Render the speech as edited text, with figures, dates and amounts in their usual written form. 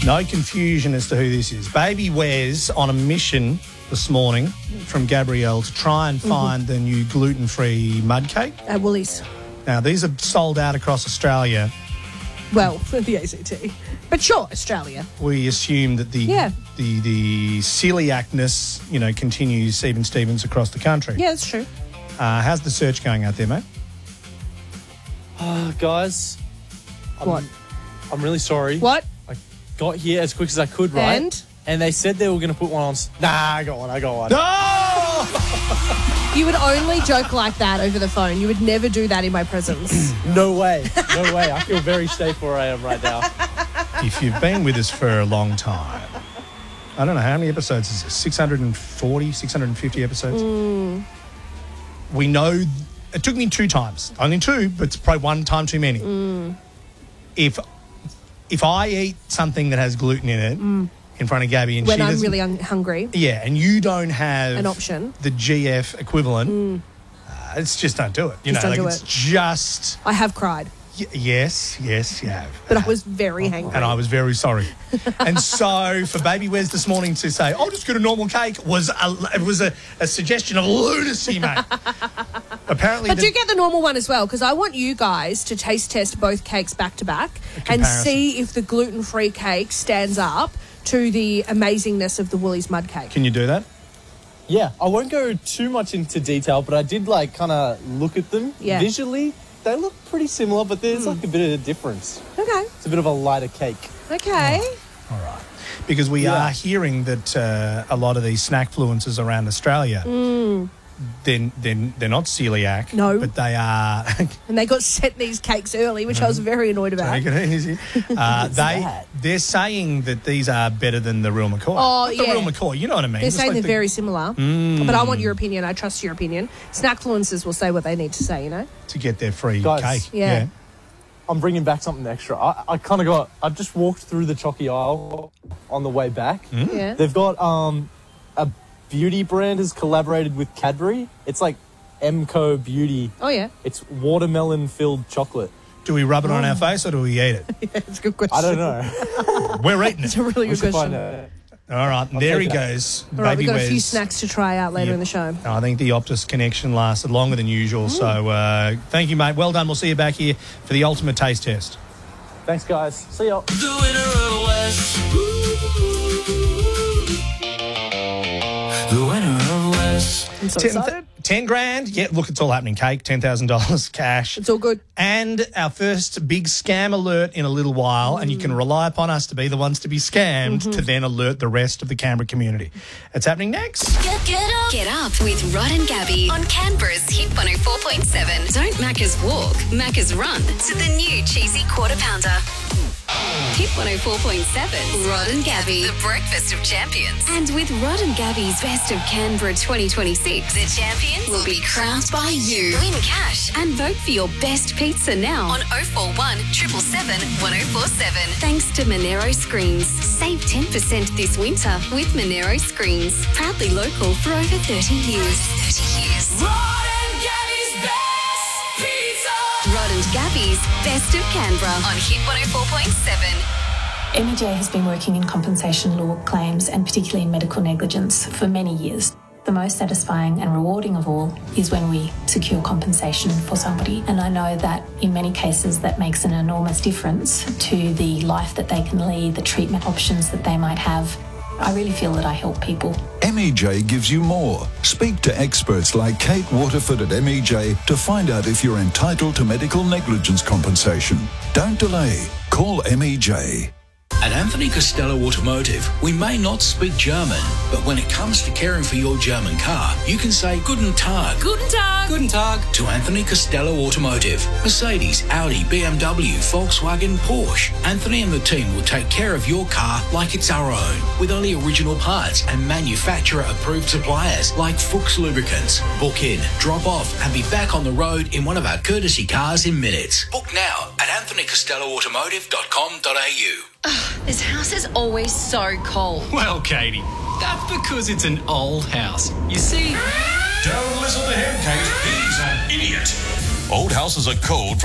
No confusion as to who this is. Baby Wes on a mission this morning from Gabrielle to try and find the new gluten-free mud cake. At Woolies. Now, these are sold out across Australia. Well, the ACT. But sure, Australia. We assume that the celiacness, continues even Stevens across the country. Yeah, that's true. How's the search going out there, mate? Guys. What? I'm really sorry. What? I got here as quick as I could, right? And they said they were going to put one on... Nah, I got one. No! You would only joke like that over the phone. You would never do that in my presence. No way. I feel very safe where I am right now. If you've been with us for a long time, I don't know, how many episodes is this? 640, 650 episodes? We know... It took me 2 times. Only 2, but it's probably 1 time too many. If I eat something that has gluten in it in front of Gabby and when I'm really hungry. Yeah, and you don't have an option, the GF equivalent, it's just don't do it. It's just... I have cried. Yes, you have. But I was very hangry. And I was very sorry. And so for Baby Wes this morning to say, I'll just get a normal cake was a suggestion of lunacy, mate. Apparently, but do get the normal one as well, because I want you guys to taste test both cakes back to back and see if the gluten-free cake stands up to the amazingness of the Woolies mud cake. Can you do that? Yeah, I won't go too much into detail, but I did kind of look at them visually. They look pretty similar, but there's a bit of a difference. Okay. It's a bit of a lighter cake. Okay. All right. Because we are hearing that a lot of these snack fluencers around Australia, they're not celiac. No. But they are... And they got sent these cakes early, which I was very annoyed about. Take it easy. They're saying that these are better than the real McCoy. Oh, the real McCoy, you know what I mean? They're saying they're very similar. But I want your opinion. I trust your opinion. Snack fluencers will say what they need to say, to get their free cake. Yeah. I'm bringing back something extra. I've just walked through the Chocky aisle on the way back. Yeah. They've got a beauty brand has collaborated with Cadbury. It's like Emco Beauty. Oh, yeah. It's watermelon-filled chocolate. Do we rub it on our face or do we eat it? It's a good question. I don't know. We're eating it. It's a really good question. All right, there he goes. All right, we've got Wes. a few snacks to try out later in the show. I think the Optus connection lasted longer than usual, so thank you, mate. Well done. We'll see you back here for the ultimate taste test. Thanks, guys. See ya. The winner of the West. The winner of the West. I'm so excited. 10 grand. Yeah, look, it's all happening. Cake, $10,000 cash. It's all good. And our first big scam alert in a little while, and you can rely upon us to be the ones to be scammed to then alert the rest of the Canberra community. It's happening next. Get up with Rod and Gabby on Canberra's Hit 104.7. Don't Macca's walk, Macca's run to the new cheesy quarter pounder. Hit 104.7. Rod and Gabby, the breakfast of champions. And with Rod and Gabby's Best of Canberra 2026, the champions will be crowned by you. Win cash and vote for your best pizza now on 041 777 1047. Thanks to Monero Screens. Save 10% this winter with Monero Screens. Proudly local for over 30 years. Rod and Gabby's Best Pizza. Rod and Gabby's Best of Canberra on Hit 104.7. MEJ has been working in compensation law claims and particularly in medical negligence for many years. The most satisfying and rewarding of all is when we secure compensation for somebody. And I know that in many cases that makes an enormous difference to the life that they can lead, the treatment options that they might have. I really feel that I help people. MEJ gives you more. Speak to experts like Kate Waterford at MEJ to find out if you're entitled to medical negligence compensation. Don't delay. Call MEJ. At Anthony Costello Automotive, we may not speak German, but when it comes to caring for your German car, you can say Guten Tag. Guten Tag. Guten Tag to Anthony Costello Automotive. Mercedes, Audi, BMW, Volkswagen, Porsche. Anthony and the team will take care of your car like it's our own, with only original parts and manufacturer-approved suppliers like Fuchs Lubricants. Book in, drop off, and be back on the road in one of our courtesy cars in minutes. Book now at anthonycostelloautomotive.com.au. This house is always so cold. Well, Katie, that's because it's an old house. You see... Don't listen to him, Kate. He's an idiot. Old houses are cold